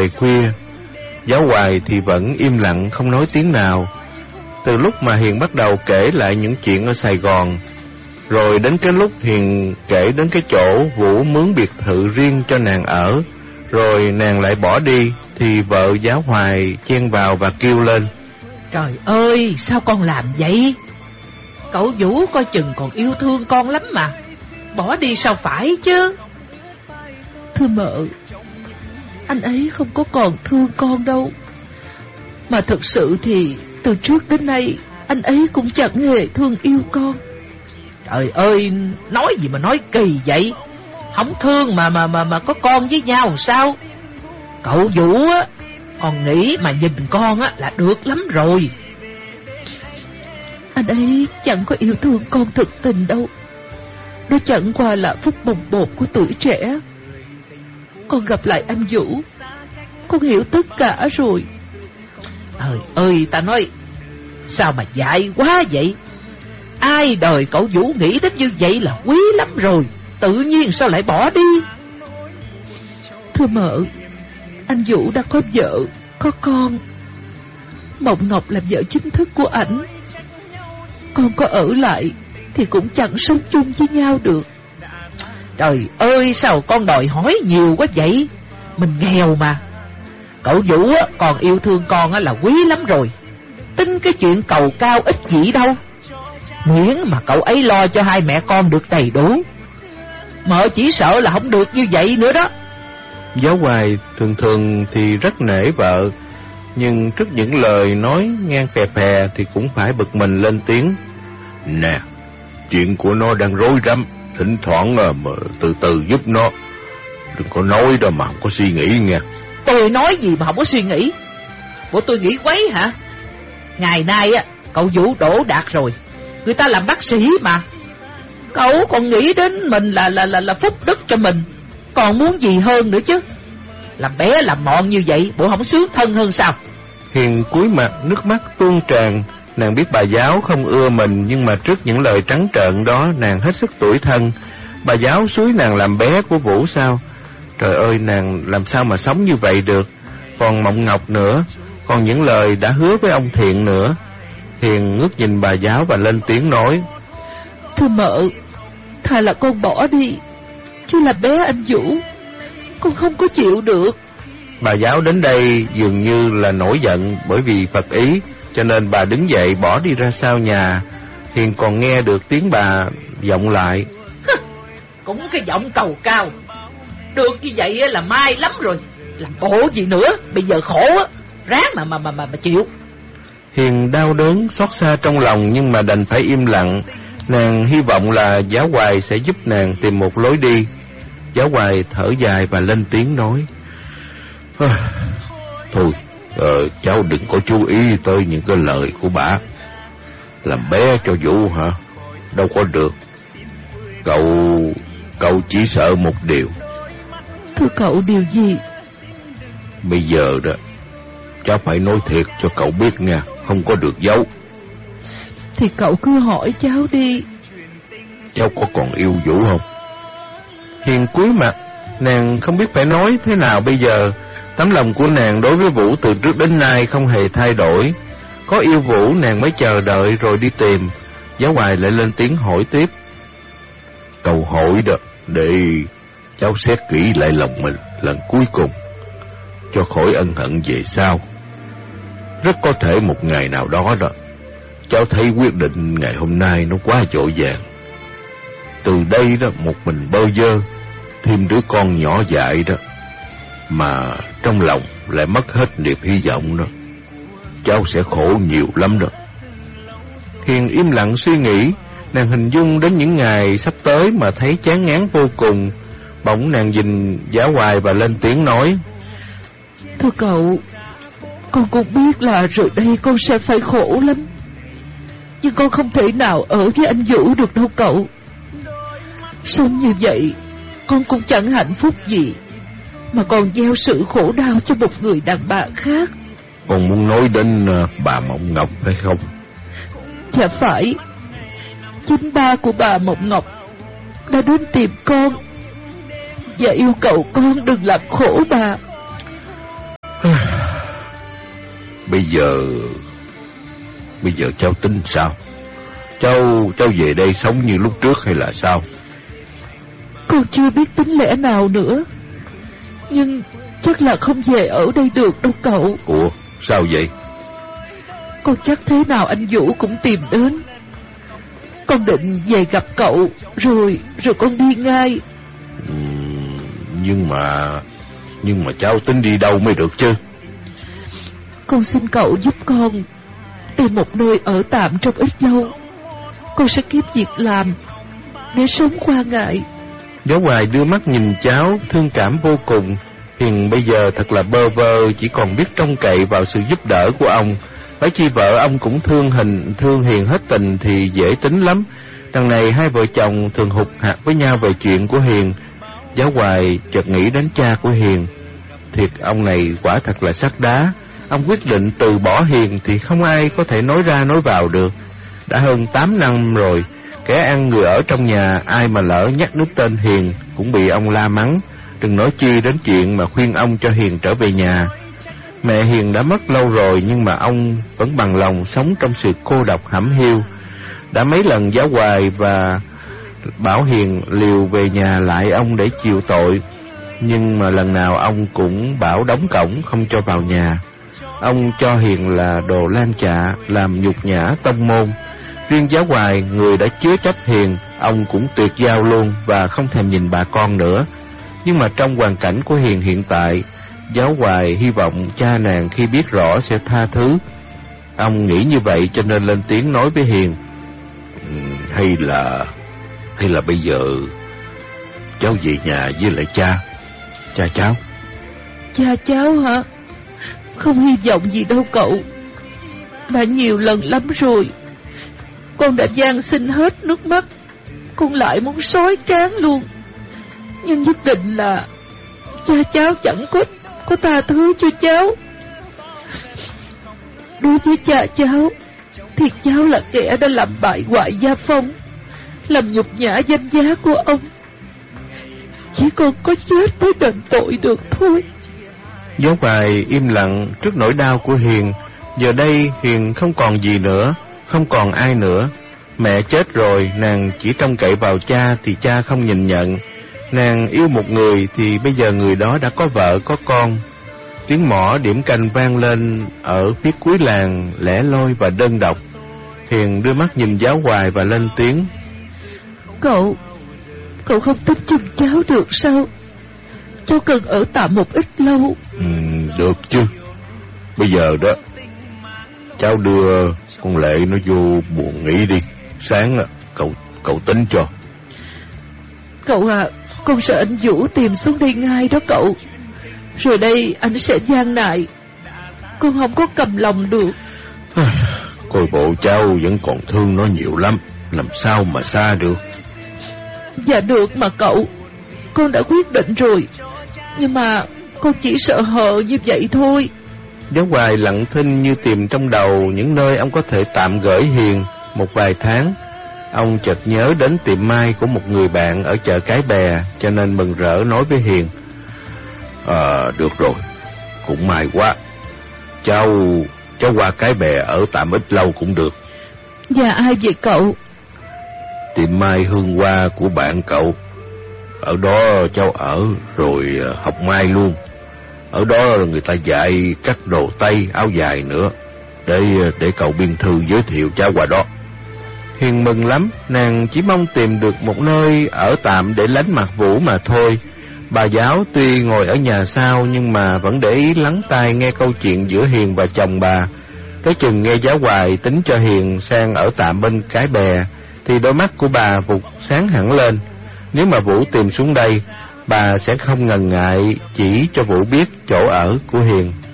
về khuya. Giáo Hoài thì vẫn im lặng không nói tiếng nào. Từ lúc mà Hiền bắt đầu kể lại những chuyện ở Sài Gòn, rồi đến cái lúc Hiền kể đến cái chỗ Vũ mướn biệt thự riêng cho nàng ở, rồi nàng lại bỏ đi, thì vợ Giáo Hoài chen vào và kêu lên: Trời ơi, sao con làm vậy? Cậu Vũ coi chừng còn yêu thương con lắm mà, bỏ đi sao phải chứ? Thưa mợ, anh ấy không có còn thương con đâu. Mà thực sự thì từ trước đến nay anh ấy cũng chẳng hề thương yêu con. Trời ơi, nói gì mà nói kỳ vậy? Không thương mà có con với nhau sao? Cậu Vũ á, còn nghĩ mà nhìn con á là được lắm rồi. Anh ấy chẳng có yêu thương con thực tình đâu. Đó chẳng qua là phút bồng bột của tuổi trẻ. Con gặp lại anh Vũ, con hiểu tất cả rồi. Trời ơi, ta nói sao mà dại quá vậy? Ai đời cậu Vũ nghĩ đến như vậy là quý lắm rồi, tự nhiên sao lại bỏ đi? Thưa mợ, anh Vũ đã có vợ, có con. Mộng Ngọc là vợ chính thức của ảnh. Con có ở lại thì cũng chẳng sống chung với nhau được. Trời ơi, sao con đòi hỏi nhiều quá vậy? Mình nghèo mà. Cậu Vũ còn yêu thương con là quý lắm rồi. Tính cái chuyện cầu cao ích gì đâu. Miễn mà cậu ấy lo cho hai mẹ con được đầy đủ. Mợ chỉ sợ là không được như vậy nữa đó. Giáo Hoài thường thường thì rất nể vợ, nhưng trước những lời nói ngang phè phè thì cũng phải bực mình lên tiếng: Nè, chuyện của nó đang rối rắm, thỉnh thoảng mà từ từ giúp nó. Đừng có nói đâu mà không có suy nghĩ nghe. Tôi nói gì mà không có suy nghĩ? Bộ tôi nghĩ quấy hả? Ngày nay cậu Vũ đỗ đạt rồi, người ta làm bác sĩ mà. Cậu còn nghĩ đến mình là phúc đức cho mình, còn muốn gì hơn nữa chứ? Làm bé làm mọn như vậy, bộ không sướng thân hơn sao? Hiền cúi mặt, nước mắt tuôn tràn. Nàng biết bà giáo không ưa mình, nhưng mà trước những lời trắng trợn đó, nàng hết sức tủi thân. Bà giáo xúi nàng làm bé của Vũ sao? Trời ơi, nàng làm sao mà sống như vậy được? Còn Mộng Ngọc nữa, còn những lời đã hứa với ông Thiện nữa. Hiền ngước nhìn bà giáo và lên tiếng nói: Thưa mợ, thà là con bỏ đi, chứ là bé anh Vũ con không có chịu được. Bà giáo đến đây dường như là nổi giận bởi vì phật ý, cho nên bà đứng dậy bỏ đi ra sau nhà. Hiền còn nghe được tiếng bà vọng lại: Cũng cái giọng cầu cao, được như vậy là may lắm rồi. Làm bộ gì nữa, bây giờ khổ ráng mà chịu. Hiền đau đớn xót xa trong lòng, nhưng mà đành phải im lặng. Nàng hy vọng là Giáo Hoài sẽ giúp nàng tìm một lối đi. Giáo Hoài thở dài và lên tiếng nói: Thôi, cháu đừng có chú ý tới những cái lời của bà. Làm bé cho Vũ hả? Đâu có được. Cậu chỉ sợ một điều. Thưa cậu, điều gì? Bây giờ đó, cháu phải nói thiệt cho cậu biết nha, không có được giấu. Thì cậu cứ hỏi cháu đi. Cháu có còn yêu Vũ không? Hiền cúi mặt, nàng không biết phải nói thế nào bây giờ. Tấm lòng của nàng đối với Vũ từ trước đến nay không hề thay đổi. Có yêu Vũ nàng mới chờ đợi rồi đi tìm. Giáo Hoài lại lên tiếng hỏi tiếp: Cậu hỏi đó, để cháu xét kỹ lại lòng mình lần cuối cùng, cho khỏi ân hận về sau. Rất có thể một ngày nào đó đó, cháu thấy quyết định ngày hôm nay nó quá vội vàng. Từ đây đó, một mình bơ vơ, thêm đứa con nhỏ dại đó, mà trong lòng lại mất hết niềm hy vọng đó, cháu sẽ khổ nhiều lắm đó. Hiền im lặng suy nghĩ. Nàng hình dung đến những ngày sắp tới mà thấy chán ngán vô cùng. Bỗng nàng nhìn Giáo Hoài và lên tiếng nói: Thưa cậu, con cũng biết là rồi đây con sẽ phải khổ lắm, nhưng con không thể nào ở với anh Vũ được đâu cậu. Sống như vậy con cũng chẳng hạnh phúc gì, mà còn gieo sự khổ đau cho một người đàn bà khác. Con muốn nói đến bà Mộng Ngọc phải không? Dạ phải. Chính ba của bà Mộng Ngọc đã đến tìm con và yêu cầu con đừng làm khổ bà. Bây giờ cháu tính sao? Cháu về đây sống như lúc trước hay là sao? Con chưa biết tính lẽ nào nữa, nhưng chắc là không về ở đây được đâu cậu. Ủa, sao vậy? Con chắc thế nào anh Vũ cũng tìm đến. Con định về gặp cậu, rồi con đi ngay. Nhưng mà cháu tính đi đâu mới được chứ? Con xin cậu giúp con tìm một nơi ở tạm trong ít lâu. Con sẽ kiếm việc làm để sống qua ngày. Giáo Hoài đưa mắt nhìn cháu, thương cảm vô cùng. Hiền bây giờ thật là bơ vơ, chỉ còn biết trông cậy vào sự giúp đỡ của ông. Phải chi vợ ông cũng thương Hiền hết tình thì dễ tính lắm. Đằng này hai vợ chồng thường hụt hạt với nhau về chuyện của Hiền. Giáo Hoài chợt nghĩ đến cha của Hiền. Thiệt, ông này quả thật là sắt đá. Ông quyết định từ bỏ Hiền thì không ai có thể nói ra nói vào được. Đã hơn 8 năm rồi, kẻ ăn người ở trong nhà, ai mà lỡ nhắc đến tên Hiền cũng bị ông la mắng, đừng nói chi đến chuyện mà khuyên ông cho Hiền trở về nhà. Mẹ Hiền đã mất lâu rồi, nhưng mà ông vẫn bằng lòng sống trong sự cô độc hẩm hiu. Đã mấy lần Giáo Hoài và bảo Hiền liều về nhà lại ông để chịu tội, nhưng mà lần nào ông cũng bảo đóng cổng không cho vào nhà. Ông cho Hiền là đồ lan chạ, làm nhục nhã tông môn. Riêng Giáo Hoài, người đã chứa chấp Hiền, ông cũng tuyệt giao luôn và không thèm nhìn bà con nữa. Nhưng mà trong hoàn cảnh của Hiền hiện tại, Giáo Hoài hy vọng cha nàng khi biết rõ sẽ tha thứ. Ông nghĩ như vậy cho nên lên tiếng nói với Hiền. Hay là bây giờ cháu về nhà với lại cha cháu? Cha cháu hả? Không hy vọng gì đâu cậu. Đã nhiều lần lắm rồi. Con đã van xin hết nước mắt, con lại muốn sói trán luôn. Nhưng nhất định là cha cháu chẳng có tha thứ cho cháu. Đối với cha cháu thì cháu là kẻ đã làm bại hoại gia phong, làm nhục nhã danh giá của ông. Chỉ còn có chết mới đền tội được thôi. Giáo Hoài im lặng trước nỗi đau của Hiền. Giờ đây Hiền không còn gì nữa, không còn ai nữa. Mẹ chết rồi, nàng chỉ trông cậy vào cha thì cha không nhìn nhận. Nàng yêu một người thì bây giờ người đó đã có vợ có con. Tiếng mõ điểm canh vang lên ở phía cuối làng, lẻ loi và đơn độc. Hiền đưa mắt nhìn Giáo Hoài và lên tiếng. Cậu không tính giùm cháu được sao? Cháu cần ở tạm một ít lâu. Được chứ. Bây giờ đó, cháu đưa con Lệ nó vô buồng nghỉ đi. Sáng cậu tính cho. Cậu à, con sợ anh Vũ tìm xuống đây ngay đó cậu. Rồi đây anh sẽ gian nại. Con không có cầm lòng được. Coi bộ cháu vẫn còn thương nó nhiều lắm, làm sao mà xa được. Dạ được mà cậu, con đã quyết định rồi. Nhưng mà con chỉ sợ hờ như vậy thôi. Giáo Hoài lặng thinh như tìm trong đầu những nơi ông có thể tạm gửi Hiền một vài tháng. Ông chợt nhớ đến tiệm may của một người bạn ở chợ Cái Bè, cho nên mừng rỡ nói với Hiền. Được rồi, cũng may quá. Cháu qua Cái Bè ở tạm ít lâu cũng được. Dạ ai vậy cậu? Tiệm may Hương Hoa của bạn cậu. Ở đó cháu ở rồi học may luôn. Ở đó người ta dạy cắt đồ tây, áo dài nữa. Để cậu biên thư giới thiệu cháu qua đó. Hiền mừng lắm, nàng chỉ mong tìm được một nơi ở tạm để lánh mặt Vũ mà thôi. Bà giáo tuy ngồi ở nhà sau nhưng mà vẫn để ý lắng tai nghe câu chuyện giữa Hiền và chồng bà. Tới chừng nghe Giáo Hoài tính cho Hiền sang ở tạm bên Cái Bè thì đôi mắt của bà vụt sáng hẳn lên. Nếu mà Vũ tìm xuống đây, bà sẽ không ngần ngại chỉ cho Vũ biết chỗ ở của Hiền.